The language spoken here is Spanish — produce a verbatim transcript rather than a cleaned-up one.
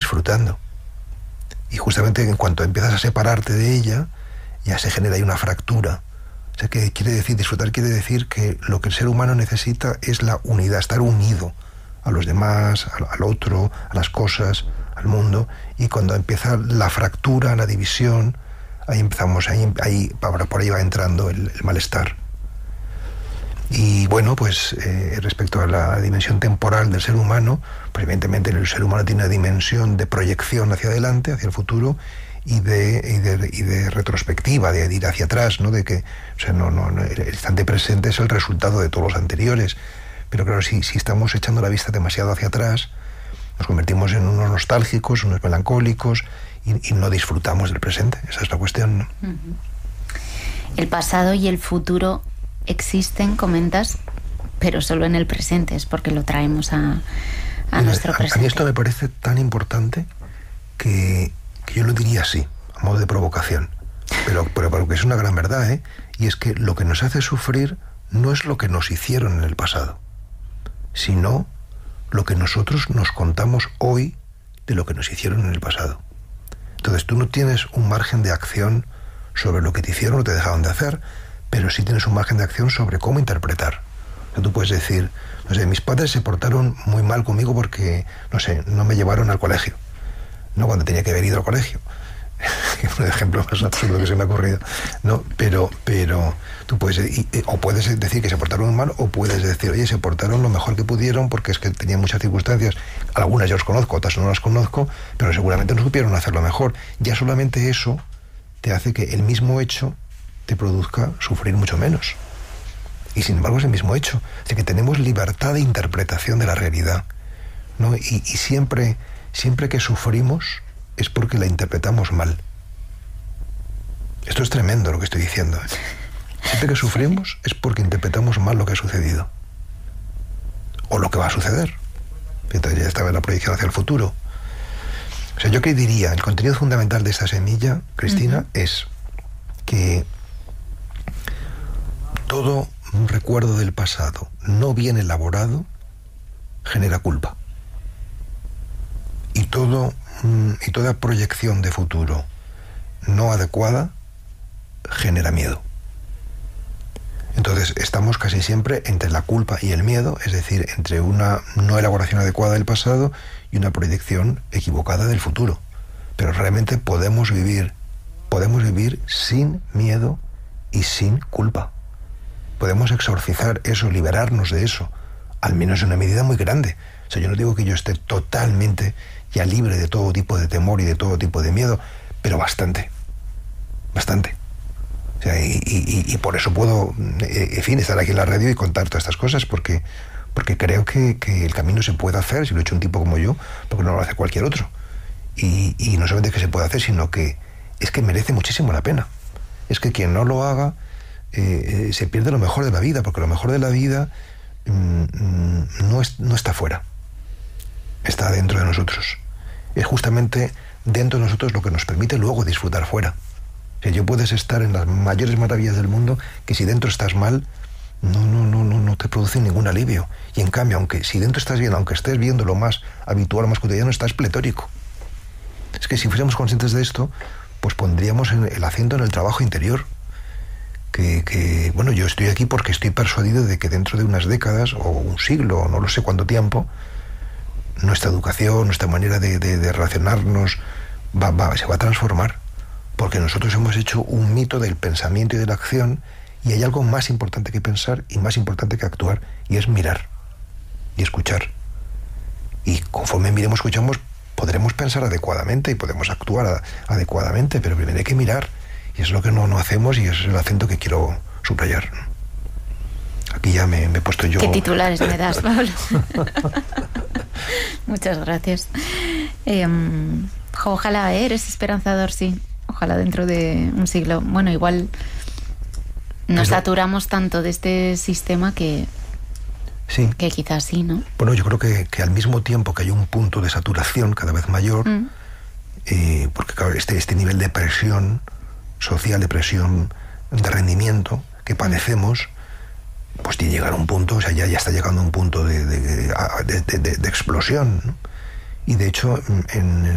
disfrutando. Y justamente en cuanto empiezas a separarte de ella, ya se genera ahí una fractura. O sea, que quiere decir, disfrutar quiere decir que lo que el ser humano necesita es la unidad, estar unido a los demás, al, al otro, a las cosas, al mundo. Y cuando empieza la fractura, la división, ahí empezamos, ahí, ahí por ahí va entrando el, el malestar. Y bueno, pues eh, respecto a la dimensión temporal del ser humano, pues evidentemente el ser humano tiene una dimensión de proyección hacia adelante, hacia el futuro, y de, y de, y de retrospectiva, de, de ir hacia atrás, ¿no? De que, o sea, no, no, no, el instante presente es el resultado de todos los anteriores. Pero claro, si, si estamos echando la vista demasiado hacia atrás, nos convertimos en unos nostálgicos, unos melancólicos, y, y no disfrutamos del presente. Esa es la cuestión, ¿no? Uh-huh. El pasado y el futuro existen, comentas, pero solo en el presente, es porque lo traemos a, a Mira, nuestro presente. A mí esto me parece tan importante que, que yo lo diría así, a modo de provocación, pero, pero, pero que es una gran verdad, ¿eh? Y es que lo que nos hace sufrir no es lo que nos hicieron en el pasado, sino lo que nosotros nos contamos hoy de lo que nos hicieron en el pasado. Entonces tú no tienes un margen de acción sobre lo que te hicieron o te dejaron de hacer, pero sí tienes un margen de acción sobre cómo interpretar. O sea, tú puedes decir, no sé, mis padres se portaron muy mal conmigo porque, no sé, no me llevaron al colegio, no cuando tenía que haber ido al colegio. Es un ejemplo más absurdo que se me ha ocurrido, ¿no? Pero, pero tú puedes, y, o puedes decir que se portaron mal, o puedes decir, oye, se portaron lo mejor que pudieron porque es que tenían muchas circunstancias. Algunas yo las conozco, otras no las conozco, pero seguramente no supieron hacerlo mejor. Ya solamente eso te hace que el mismo hecho te produzca sufrir mucho menos. Y sin embargo es el mismo hecho. Así que tenemos libertad de interpretación de la realidad, ¿no? Y, y siempre, siempre que sufrimos es porque la interpretamos mal. Esto es tremendo lo que estoy diciendo, ¿eh? Siempre que sufrimos es porque interpretamos mal lo que ha sucedido. O lo que va a suceder. Entonces ya estaba en la proyección hacia el futuro. O sea, yo que diría, el contenido fundamental de esta semilla, Cristina, uh-huh. es que todo un recuerdo del pasado no bien elaborado genera culpa. Y, todo, y toda proyección de futuro no adecuada genera miedo. Entonces estamos casi siempre entre la culpa y el miedo, es decir, entre una no elaboración adecuada del pasado y una proyección equivocada del futuro. Pero realmente podemos vivir, podemos vivir sin miedo y sin culpa. Podemos exorcizar eso, liberarnos de eso, al menos en una medida muy grande. O sea, yo no digo que yo esté totalmente ya libre de todo tipo de temor y de todo tipo de miedo, pero bastante, bastante. O sea, y, y, y por eso puedo, en fin, estar aquí en la radio y contar todas estas cosas, porque, porque creo que, que el camino se puede hacer, si lo ha hecho un tipo como yo, porque no lo hace cualquier otro. Y, y no solamente que se puede hacer, sino que es que merece muchísimo la pena. Es que quien no lo haga eh, eh, se pierde lo mejor de la vida, porque lo mejor de la vida mm, no, es, no está fuera, está dentro de nosotros. Es justamente dentro de nosotros lo que nos permite luego disfrutar fuera. O sea, yo puedes estar en las mayores maravillas del mundo, que si dentro estás mal, no, no, no, no, no te produce ningún alivio. Y en cambio, aunque si dentro estás bien, aunque estés viendo lo más habitual, lo más cotidiano, estás pletórico. Es que si fuésemos conscientes de esto, pues pondríamos el acento en el trabajo interior. Que, que, bueno, yo estoy aquí porque estoy persuadido de que dentro de unas décadas, o un siglo, o no lo sé cuánto tiempo, nuestra educación, nuestra manera de, de, de relacionarnos va, va, se va a transformar. Porque nosotros hemos hecho un mito del pensamiento y de la acción, y hay algo más importante que pensar y más importante que actuar, y es mirar y escuchar. Y conforme miremos, escuchamos, podremos pensar adecuadamente y podemos actuar a, adecuadamente, pero primero hay que mirar, y es lo que no, no hacemos, y es el acento que quiero subrayar. Aquí ya me, me he puesto yo... ¿Qué titulares me das, Pablo? Muchas gracias. Eh, ojalá, ¿eh? Eres esperanzador, sí. Ojalá dentro de un siglo. Bueno, igual nos Pero, saturamos tanto de este sistema que, sí. que quizás sí, ¿no? Bueno, yo creo que, que al mismo tiempo que hay un punto de saturación cada vez mayor, mm. eh, porque claro, este, este nivel de presión social, de presión de rendimiento que padecemos, pues tiene que llegar a un punto, o sea, ya, ya está llegando a un punto de, de, de, de, de, de explosión, ¿no? Y de hecho, en